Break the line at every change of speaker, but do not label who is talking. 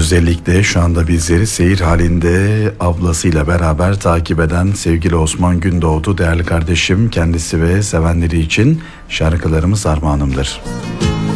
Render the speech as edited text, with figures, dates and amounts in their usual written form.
Özellikle şu anda bizleri seyir halinde ablasıyla beraber takip eden sevgili Osman Gündoğdu değerli kardeşim, kendisi ve sevenleri için şarkılarımız armağanımdır.